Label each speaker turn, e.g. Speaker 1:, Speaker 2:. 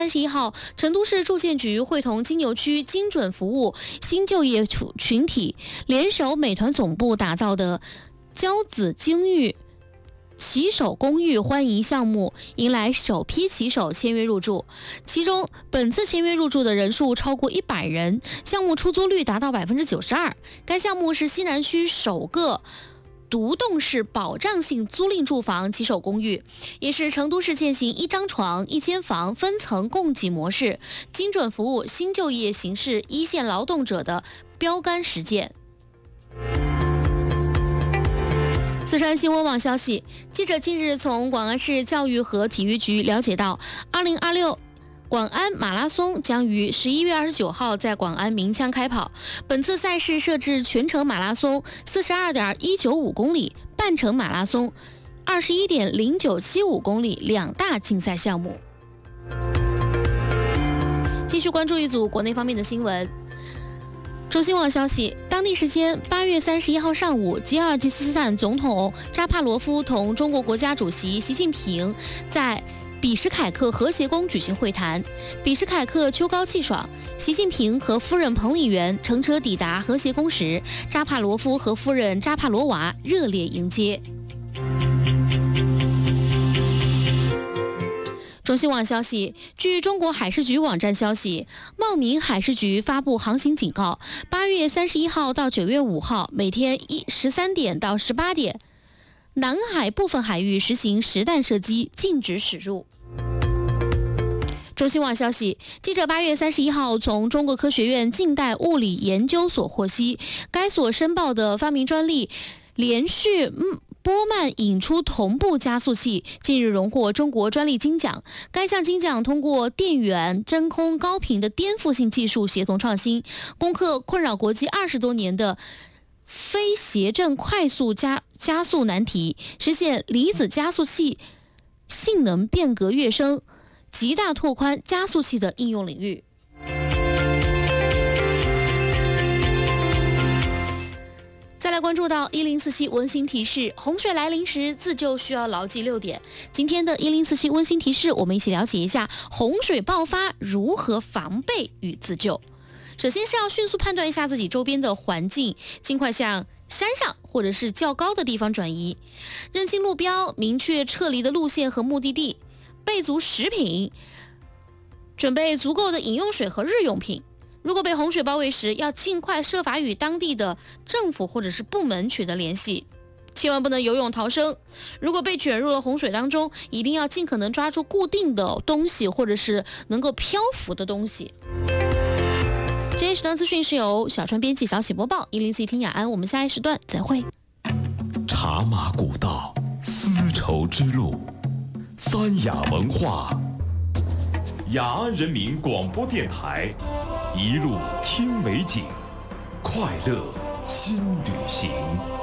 Speaker 1: 31号，成都市住建局会同金牛区精准服务新就业群体联手美团总部打造的骄子精育骑手公寓欢迎项目迎来首批骑手签约入住，其中本次签约入住的人数超过100人，项目出租率达到92%。该项目是西南区首个独栋式保障性租赁住房骑手公寓，也是成都市践行1张床1间房分层供给模式，精准服务新就业形势一线劳动者的标杆实践。四川新闻网消息，记者近日从广安市教育和体育局了解到，2026广安马拉松将于11月29号在广安鸣枪开跑。本次赛事设置全程马拉松 42.195 公里、半程马拉松 21.0975 公里两大竞赛项目。继续关注一组国内方面的新闻。中新网消息，当地时间8月31号上午，吉尔吉斯斯坦总统扎帕罗夫同中国国家主席习近平在比什凯克和谐宫举行会谈。比什凯克秋高气爽，习近平和夫人彭丽媛乘车抵达和谐宫时，扎帕罗夫和夫人扎帕罗娃热烈迎接。中新网消息，据中国海事局网站消息，茂名海事局发布航行警告，8月31号到9月5号，每天13点到18点，南海部分海域实行实弹射击，禁止驶入。中新网消息，记者8月31号从中国科学院近代物理研究所获悉，该所申报的发明专利连续波曼引出同步加速器近日荣获中国专利金奖。该项金奖通过电源真空高频的颠覆性技术协同创新，攻克困扰国际20多年的非谐振快速加速难题，实现离子加速器性能变革跃升，极大拓宽加速器的应用领域。再来关注到1047温馨提示，洪水来临时自救需要牢记6点。今天的1047温馨提示，我们一起了解一下洪水爆发如何防备与自救。首先是要迅速判断一下自己周边的环境，尽快向山上或者是较高的地方转移，认清路标，明确撤离的路线和目的地，备足食品，准备足够的饮用水和日用品。如果被洪水包围时，要尽快设法与当地的政府或者是部门取得联系，千万不能游泳逃生。如果被卷入了洪水当中，一定要尽可能抓住固定的东西或者是能够漂浮的东西。这一时段资讯是由小川编辑，小喜播报，104听雅安，我们下一时段再会。
Speaker 2: 茶马古道，丝绸之路，三雅文化，雅安人民广播电台，一路听美景，快乐新旅行。